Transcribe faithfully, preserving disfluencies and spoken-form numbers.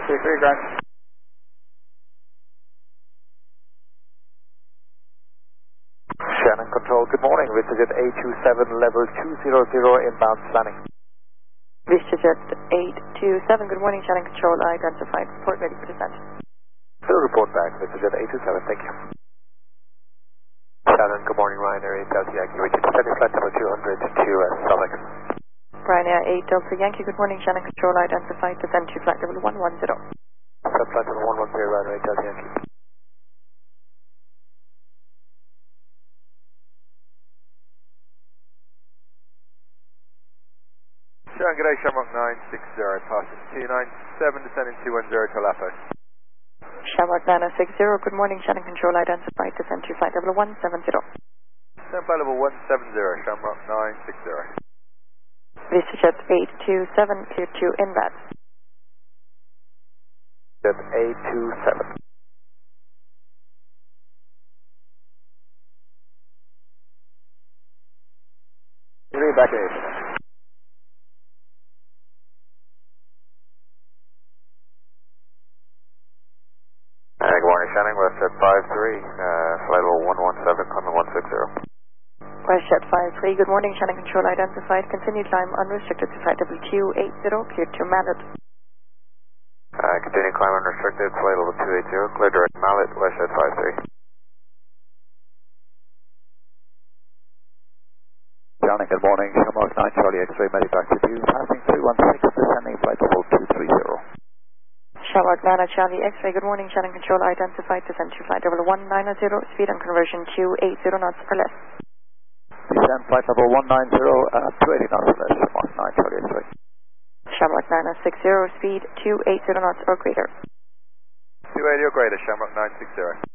three three, ground. Shannon Control, good morning. VistaJet A two seven, level two hundred, inbound landing. VistaJet eight two seven, good morning, Shannon Control, identified, report ready for descent. Full report back, VistaJet eight two seven, thank you. Shannon, good morning, Ryanair eight Delta Yankee, which is descending flight number two hundred to uh, Southwark. Ryanair eight Delta Yankee, good morning, Shannon Control, identified, descend to flight level one one zero. Descend flight number one one zero, Ryanair eight Delta Yankee. Shannon, good day, Shamrock nine six zero, passing two nine seven, descending two one zero to Alapo. Shamrock nine six zero, good morning, Shannon Control, identified, descend to flight level one seven zero. Descend flight level one seven zero, Shamrock nine six zero. VistaJet eight two seven, clear to inbound. Jet A two seven. Three back eight. Uh, good morning, Shannon, WestJet five three, uh, flight level one one seven, coming one six zero. WestJet five three, good morning, Shannon Control, identified, continued climb unrestricted to flight level two eight zero, clear to Mallet. Uh, continuing climb unrestricted, flight level two eight zero, clear direct Mallet, WestJet five three. Shannon, good morning, Shamrock nine Charlie X-ray, Medivac to you, passing three one six, descending flight level two three zero. Shamrock nine Charlie X-ray, good morning, Shannon Control, identified, descend to flight level one nine zero, speed and conversion two eight zero knots or less. Descend flight level one nine zero, uh, two eighty knots or less, Shamrock nine Charlie X-ray. Shamrock nine six zero, speed two eight zero knots or greater. two eighty or greater, Shamrock nine six zero.